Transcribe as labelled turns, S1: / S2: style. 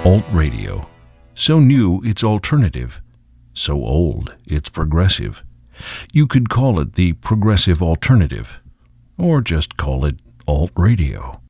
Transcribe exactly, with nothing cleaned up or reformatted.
S1: Alt radio. So new, it's alternative. So old, it's progressive. You could call it the progressive alternative, or just call it alt radio.